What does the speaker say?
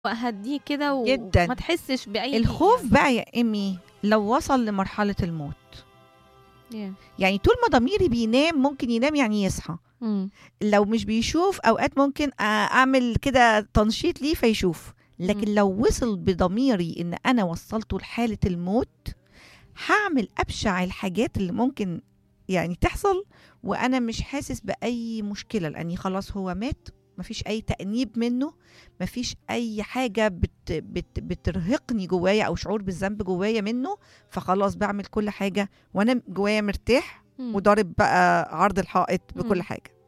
وأهدّيه كده جدًا. وما تحسّش بأي الخوف يعني. بقى يا إيمي لو وصل لمرحلة الموت، ياه! يعني طول ما ضميري بينام ممكن ينام يعني يصحى، إمم. لو مش بيشوف أوقات ممكن أعمل كده تنشيط ليه فيشوف، إمم. لكن لو وصل بضميري إن أنا وصّلته لحالة الموت، هاعمل أبشع الحاجات اللي ممكن يعني تحصل وأنا مش حاسس بأي مشكلة، لأني خلاص هو مات، ما فيش أي تأنيب منه، ما فيش أي حاجة بترهقني جوايا أو شعور بالذنب جوايا منه، فخلاص باعمل كل حاجة وأنا جوايا مرتاح إمم. وضارب بقى عرض الحائط بكل إمم. حاجة.